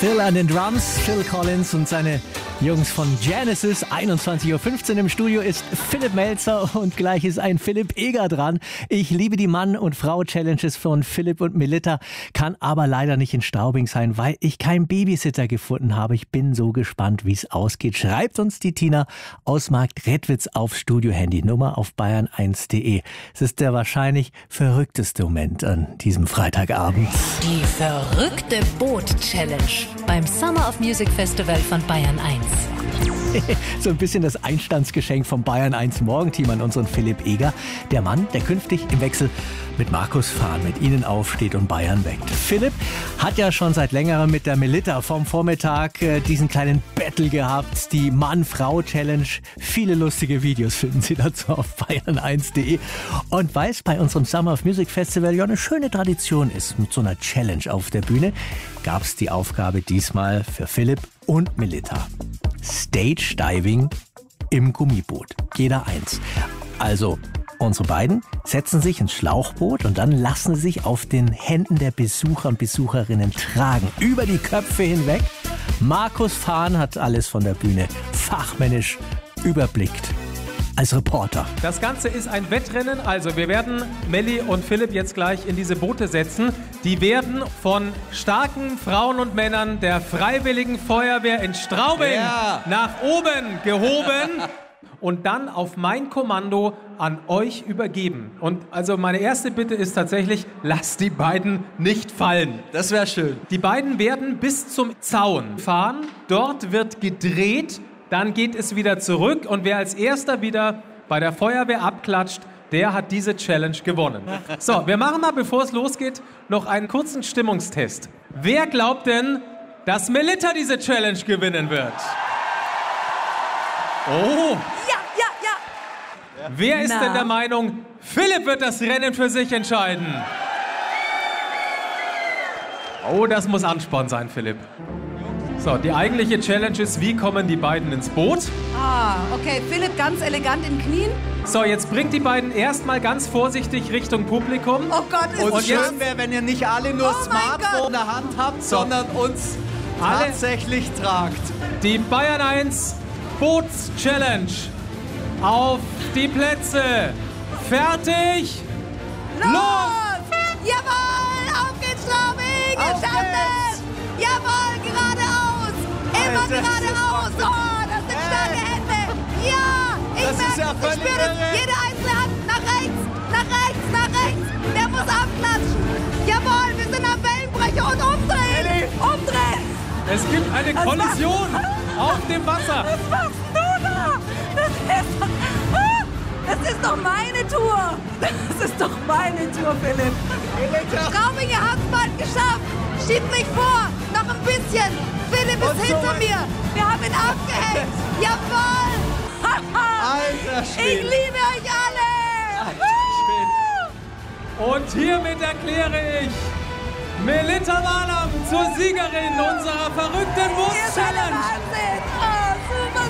Phil an den Drums, Phil Collins und seine Jungs von Genesis. 21.15 Uhr im Studio ist Philipp Melzer und gleich ist ein Philipp Eger dran. Ich liebe die Mann- und Frau-Challenges von Philipp und Melitta, kann aber leider nicht in Straubing sein, weil ich keinen Babysitter gefunden habe. Ich bin so gespannt, wie es ausgeht. Schreibt uns die Tina aus Marktredwitz auf Studio-Handy, Nummer auf bayern1.de. Es ist der wahrscheinlich verrückteste Moment an diesem Freitagabend. Die verrückte Boot-Challenge beim Summer of Music Festival von Bayern 1. So ein bisschen das Einstandsgeschenk vom Bayern 1 Morgenteam an unseren Philipp Eger. Der Mann, der künftig im Wechsel mit Markus Fahn mit ihnen aufsteht und Bayern weckt. Philipp hat ja schon seit längerem mit der Melitta vom Vormittag diesen kleinen Battle gehabt, die Mann-Frau-Challenge. Viele lustige Videos finden Sie dazu auf bayern1.de. Und weil es bei unserem Summer of Music Festival ja eine schöne Tradition ist mit so einer Challenge auf der Bühne, gab es die Aufgabe diesmal für Philipp und Melitta. Stage Diving im Gummiboot. Jeder eins. Also, unsere beiden setzen sich ins Schlauchboot und dann lassen sie sich auf den Händen der Besucher und Besucherinnen tragen. Über die Köpfe hinweg. Markus Fahn hat alles von der Bühne fachmännisch überblickt. Als Reporter. Das Ganze ist ein Wettrennen, also wir werden Melli und Philipp jetzt gleich in diese Boote setzen. Die werden von starken Frauen und Männern der Freiwilligen Feuerwehr in Straubing nach oben gehoben und dann auf mein Kommando an euch übergeben. Und also meine erste Bitte ist tatsächlich, lasst die beiden nicht fallen. Das wäre schön. Die beiden werden bis zum Zaun fahren, dort wird gedreht. Dann geht es wieder zurück und wer als erster wieder bei der Feuerwehr abklatscht, der hat diese Challenge gewonnen. So, wir machen mal, bevor es losgeht, noch einen kurzen Stimmungstest. Wer glaubt denn, dass Melitta diese Challenge gewinnen wird? Oh! Ja. Wer ist denn der Meinung, Philipp wird das Rennen für sich entscheiden? Oh, das muss Ansporn sein, Philipp. So, die eigentliche Challenge ist, wie kommen die beiden ins Boot? Okay, Philipp ganz elegant in Knien. So, jetzt bringt die beiden erstmal ganz vorsichtig Richtung Publikum. Oh Gott, ist Und schön. schön wäre, wenn ihr nicht alle nur Oh mein Smartphone Gott. in der Hand habt, sondern uns Alle- tatsächlich tragt. Die Bayern 1 Boots-Challenge. Auf die Plätze. Fertig. Los! Jawohl, auf geht's, Straubing! Auf Geschafft geht's! es! Jawohl, geradeaus! Immer Alter, geradeaus! Oh, das sind starke Hände! Ja! Ich Das ist merke ja es, ich völlig spüre das! irre. Jede einzelne Hand nach rechts! Nach rechts! Nach rechts! Der muss abklatschen! Jawohl, wir sind am Wellenbrecher und umdrehen! Umdrehen! Es gibt eine Kollision auf dem Wasser. Was machst du da? Das ist doch meine Tour! Das ist doch meine Tour, Philipp! Straubing, ihr habt's bald geschafft! Schiebt mich vor! Noch ein bisschen! Philipp ist Und hinter zurück. mir! Wir haben ihn abgehängt! Jawohl! Alter Ich Schwede. liebe euch alle! Und hiermit erkläre ich Melitta Walam zur Siegerin unserer verrückten Ihr seid der Boots-Challenge. Wahnsinn! Oh, super,